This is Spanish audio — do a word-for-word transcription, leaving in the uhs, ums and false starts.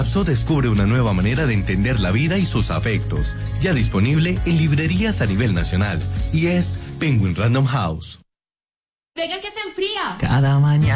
colapso, descubre una nueva manera de entender la vida y sus afectos. Ya disponible en librerías a nivel nacional. Y es Penguin Random House. Venga que se enfría. Cada mañana.